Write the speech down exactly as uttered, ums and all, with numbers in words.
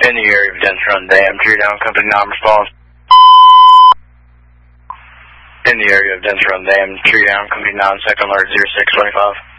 In the area of Dense Run Dam, tree down, company non-response. In the area of Dense Run Dam, tree down, company nine, second alert zero six twenty-five.